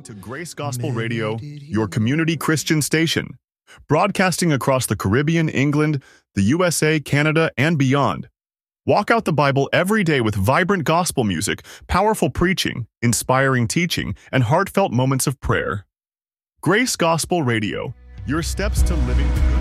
listening to Grace Gospel Radio, your community Christian station, broadcasting across the Caribbean, England, the USA, Canada, and beyond. Walk out the Bible every day with vibrant gospel music, powerful preaching, inspiring teaching, and heartfelt moments of prayer. Grace Gospel Radio, your steps to living the